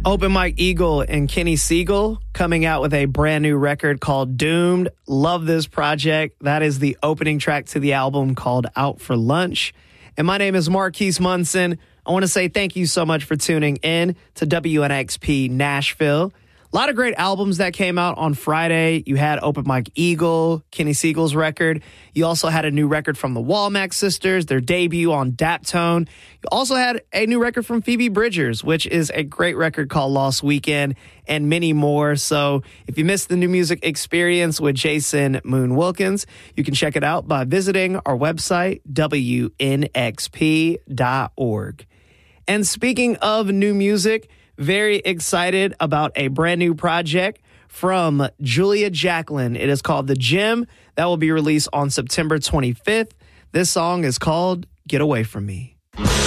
Open Mike Eagle and Kenny Siegel coming out with a brand new record called Doomed. Love this project. That is the opening track to the album called Out for Lunch. And my name is Marquise Munson. I want to say thank you so much for tuning in to WNXP Nashville. A lot of great albums that came out on Friday. You had Open Mike Eagle, Kenny Siegel's record. You also had a new record from the Walmack Sisters, their debut on Daptone. You also had a new record from Phoebe Bridgers, which is a great record called Lost Weekend, and many more. So if you missed the new music experience with Jason Moon Wilkins, you can check it out by visiting our website, WNXP.org. And speaking of new music, very excited about a brand new project from Julia Jacklin. It is called The Gym. That will be released on September 25th. This song is called Get Away From Me.